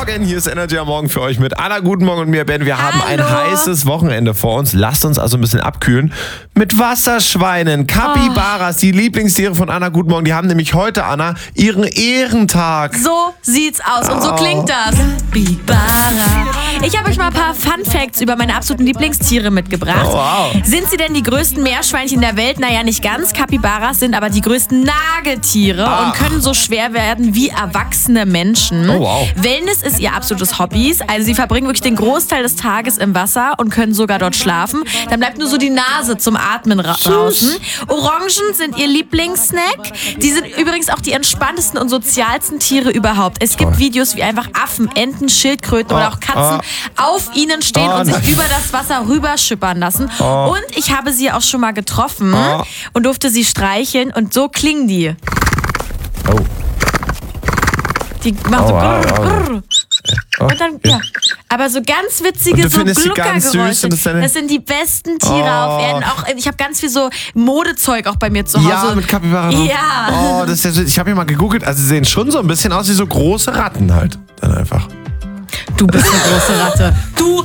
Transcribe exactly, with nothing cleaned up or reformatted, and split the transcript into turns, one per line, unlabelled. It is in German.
Morgen, hier ist Energy am Morgen für euch mit Anna, guten Morgen und mir, Ben. Wir haben
Hallo.
ein heißes Wochenende vor uns. Lasst uns also ein bisschen abkühlen mit Wasserschweinen, Capybaras, oh. die Lieblingstiere von Anna, guten Morgen. Die haben nämlich heute, Anna, ihren Ehrentag.
So sieht's aus und so klingt das. Capybara. Ich habe euch mal ein paar Fun Facts über meine absoluten Lieblingstiere mitgebracht.
Oh, wow.
Sind sie denn die größten Meerschweinchen der Welt? Naja, nicht ganz. Capybaras sind aber die größten Nagetiere
Ach.
und können so schwer werden wie erwachsene Menschen.
Oh, wow.
Wellness ist ihr absolutes Hobby. Also sie verbringen wirklich den Großteil des Tages im Wasser und können sogar dort schlafen. Dann bleibt nur so die Nase zum Atmen ra- draußen. Orangen sind ihr Lieblingssnack. Die sind übrigens auch die entspanntesten und sozialsten Tiere überhaupt. Es gibt
Toll.
Videos, wie einfach Affen, Enten, Schildkröten oder auch Katzen auf ihnen stehen
Oh,
und sich
nein.
über das Wasser rüberschippern lassen.
Oh.
Und ich habe sie auch schon mal getroffen
Oh.
und durfte sie streicheln und so klingen die.
Oh.
Die machen
Oh,
so
wow,
grrr,
wow.
grrr. Und dann, ja. Aber so ganz witzige,
Und du
so
findest die ganz süß
Gluckergeräusche.
und das ist deine-
Das sind die besten Tiere
Oh.
auf Erden. Auch, ich habe ganz viel so Modezeug auch bei mir zu Hause.
Ja, mit Capybara. noch.
Ja.
Oh, das ist ja, so- ich habe hier mal gegoogelt, also sie sehen schon so ein bisschen aus wie so große Ratten halt. Dann einfach.
Du bist eine große Ratte. Du